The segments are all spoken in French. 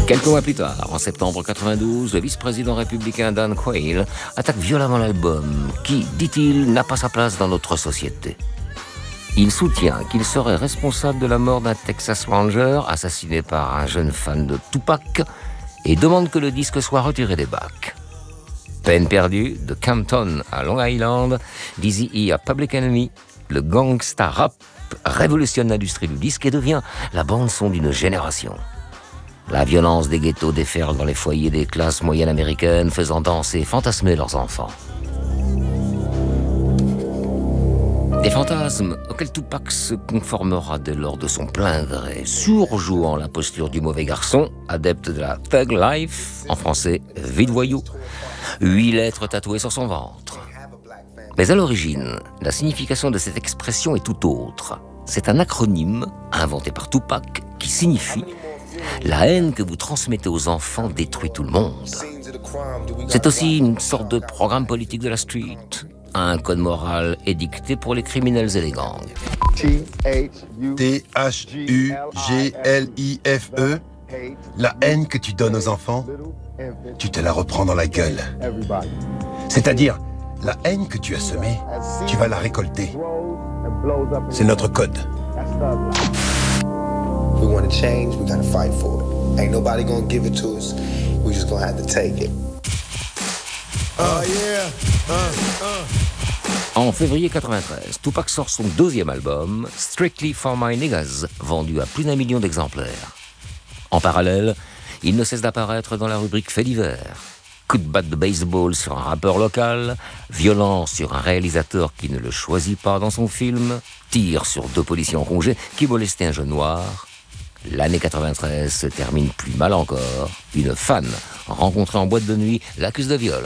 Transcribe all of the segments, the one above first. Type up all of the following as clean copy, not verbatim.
Quelques mois plus tard, en septembre 92, le vice-président républicain Dan Quayle attaque violemment l'album qui, dit-il, n'a pas sa place dans notre société. Il soutient qu'il serait responsable de la mort d'un Texas Ranger assassiné par un jeune fan de Tupac et demande que le disque soit retiré des bacs. Peine perdue, de Compton à Long Island, d'Eazy-E à Public Enemy, le gangsta rap révolutionne l'industrie du disque et devient la bande-son d'une génération. La violence des ghettos déferle dans les foyers des classes moyennes américaines, faisant danser et fantasmer leurs enfants. Des fantasmes auxquels Tupac se conformera dès lors de son plein gré, surjouant la posture du mauvais garçon, adepte de la thug life, en français, vie de voyou, 8 lettres tatouées sur son ventre. Mais à l'origine, la signification de cette expression est tout autre. C'est un acronyme inventé par Tupac qui signifie « La haine que vous transmettez aux enfants détruit tout le monde ». C'est aussi une sorte de programme politique de la street, un code moral édicté pour les criminels et les gangs. THUGLIFE, la haine que tu donnes aux enfants, tu te la reprends dans la gueule. C'est-à-dire, la haine que tu as semée, tu vas la récolter. C'est notre code. We want to change, we gotta fight for it. Ain't nobody gonna give it to us. We just gonna have to take it. En février 93, Tupac sort son deuxième album, Strictly for My Niggas, vendu à plus d'1 million d'exemplaires. En parallèle, il ne cesse d'apparaître dans la rubrique Faits divers. Coup de batte de baseball sur un rappeur local, violence sur un réalisateur qui ne le choisit pas dans son film, tir sur 2 policiers en congé qui molestaient un jeune noir. L'année 93 se termine plus mal encore. Une fan rencontrée en boîte de nuit l'accuse de viol.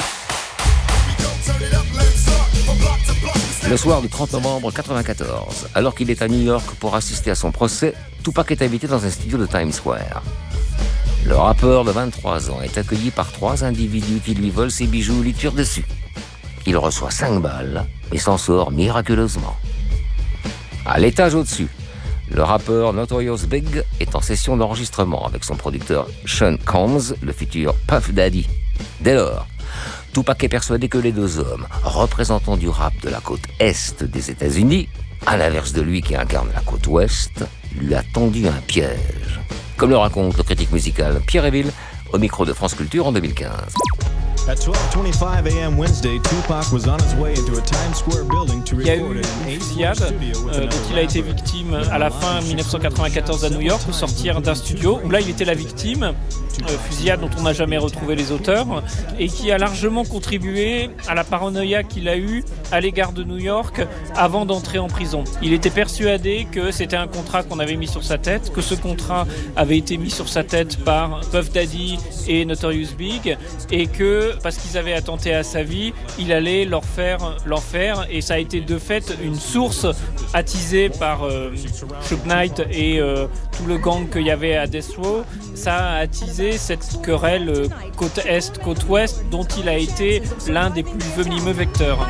Le soir du 30 novembre 94, alors qu'il est à New York pour assister à son procès, Tupac est invité dans un studio de Times Square. Le rappeur de 23 ans est accueilli par 3 individus qui lui volent ses bijoux et lui tirent dessus. Il reçoit 5 balles et s'en sort miraculeusement. À l'étage au-dessus, le rappeur Notorious Big est en session d'enregistrement avec son producteur Sean Combs, le futur Puff Daddy. Dès lors, Tupac est persuadé que les 2 hommes, représentants du rap de la côte est des États-Unis, à l'inverse de lui qui incarne la côte ouest, lui a tendu un piège. Comme le raconte le critique musical Pierre Eville au micro de France Culture en 2015. At 12:25 a.m. Wednesday, Tupac was on his way into a Times Square building to record an fusillade dont il a été victime à la fin 1994 à New York au sortir d'un studio où là il était la victime, fusillade dont on n'a jamais retrouvé les auteurs et qui a largement contribué à la paranoïa qu'il a eue à l'égard de New York avant d'entrer en prison. Il était persuadé que c'était un contrat qu'on avait mis sur sa tête, que ce contrat avait été mis sur sa tête par Puff Daddy et Notorious Big et que parce qu'ils avaient attenté à sa vie, il allait leur faire l'enfer et ça a été de fait une source attisée par Suge Knight et tout le gang qu'il y avait à Death Row. Ça a attisé cette querelle côte est, côte ouest dont il a été l'un des plus venimeux vecteurs.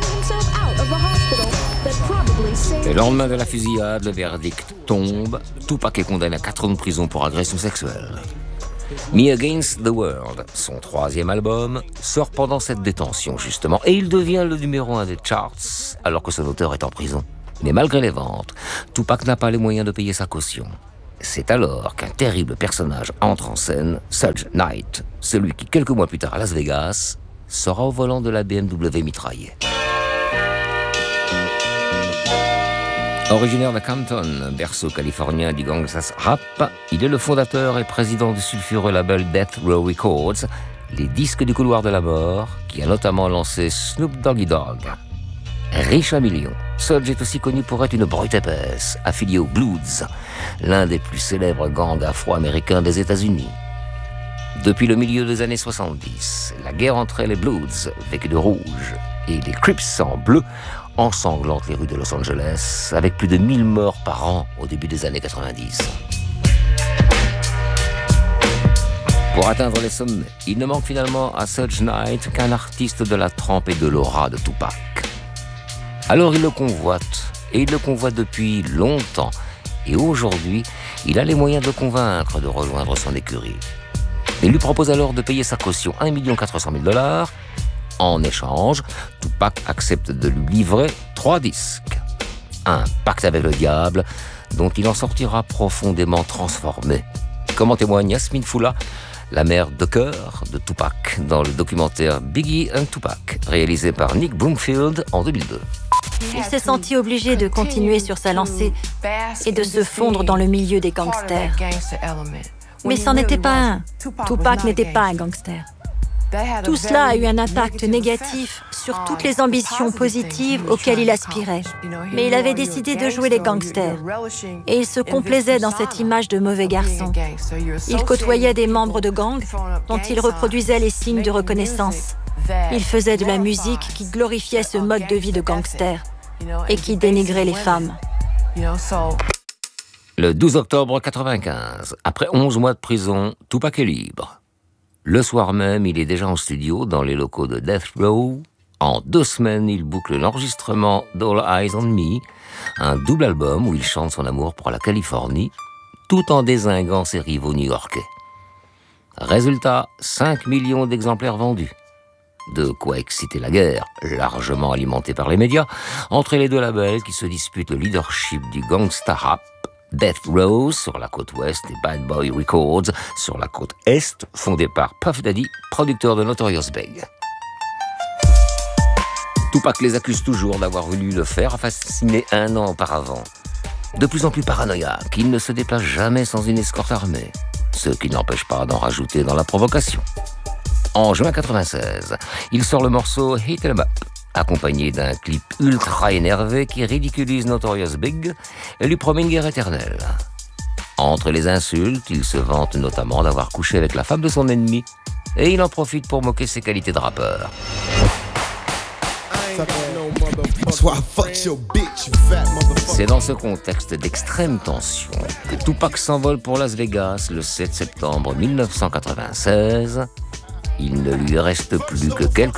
Le lendemain de la fusillade, le verdict tombe. Tupac est condamné à 4 ans de prison pour agression sexuelle. Me Against the World, son 3e album, sort pendant cette détention justement et il devient le numéro 1 des charts alors que son auteur est en prison. Mais malgré les ventes, Tupac n'a pas les moyens de payer sa caution. C'est alors qu'un terrible personnage entre en scène, Suge Knight, celui qui quelques mois plus tard à Las Vegas sera au volant de la BMW mitraillée. Originaire de Compton, berceau californien du gangsta rap, il est le fondateur et président du sulfureux label Death Row Records, les disques du couloir de la mort, qui a notamment lancé Snoop Doggy Dogg. Riche à millions, Suge est aussi connu pour être une brute épaisse, affiliée aux Bloods, l'un des plus célèbres gangs afro-américains des États-Unis. Depuis le milieu des années 70, la guerre entre les Bloods, vêtus de rouge, et les Crips en bleu, ensanglante les rues de Los Angeles, avec plus de 1000 morts par an au début des années 90. Pour atteindre les sommets, il ne manque finalement à Suge Knight qu'un artiste de la trempe et de l'aura de Tupac. Alors il le convoite, et il le convoite depuis longtemps, et aujourd'hui, il a les moyens de le convaincre de rejoindre son écurie. Il lui propose alors de payer sa caution, $1,400,000. En échange, Tupac accepte de lui livrer 3 disques. Un pacte avec le diable dont il en sortira profondément transformé. Comme en témoigne Yasmine Foula, la mère de cœur de Tupac, dans le documentaire Biggie and Tupac, réalisé par Nick Broomfield en 2002. Il s'est senti obligé de continuer sur sa lancée et de se fondre dans le milieu des gangsters. Mais c'en était pas un. Tupac n'était pas un gangster. Tout cela a eu un impact négatif sur toutes les ambitions positives auxquelles il aspirait. Mais il avait décidé de jouer les gangsters. Et il se complaisait dans cette image de mauvais garçon. Il côtoyait des membres de gangs dont il reproduisait les signes de reconnaissance. Il faisait de la musique qui glorifiait ce mode de vie de gangster et qui dénigrait les femmes. Le 12 octobre 1995, après 11 mois de prison, Tupac est libre. Le soir même, il est déjà en studio dans les locaux de Death Row. En 2 semaines, il boucle l'enregistrement d'All Eyes on Me, un double album où il chante son amour pour la Californie, tout en dézinguant ses rivaux new-yorkais. Résultat, 5 millions d'exemplaires vendus. De quoi exciter la guerre, largement alimentée par les médias, entre les deux labels qui se disputent le leadership du gangsta rap. Death Row sur la côte ouest et Bad Boy Records sur la côte est, fondé par Puff Daddy, producteur de Notorious Big. Tupac les accuse toujours d'avoir voulu le faire assassiner 1 an auparavant. De plus en plus paranoïaque, il ne se déplace jamais sans une escorte armée, ce qui n'empêche pas d'en rajouter dans la provocation. En juin 1996, il sort le morceau Hit 'Em Up, accompagné d'un clip ultra énervé qui ridiculise Notorious Big et lui promet une guerre éternelle. Entre les insultes, il se vante notamment d'avoir couché avec la femme de son ennemi et il en profite pour moquer ses qualités de rappeur. C'est dans ce contexte d'extrême tension que Tupac s'envole pour Las Vegas le 7 septembre 1996. Il ne lui reste plus que quelques